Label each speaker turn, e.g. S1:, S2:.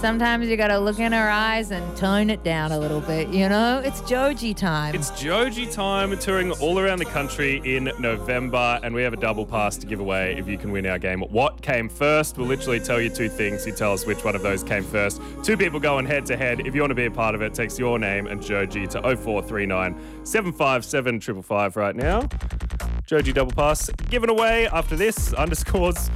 S1: sometimes you got to look in her eyes and tone it down a little bit, you know? It's Joji time.
S2: It's Joji time, touring all around the country in November, and we have a double pass to give away if you can win our game. What came first? We'll literally tell you two things. You tell us which one of those came first. Two people going head to head. If you want to be a part of it, text your name and Joji to 0439 757 555 right now. Joji double pass given away after this. Underscores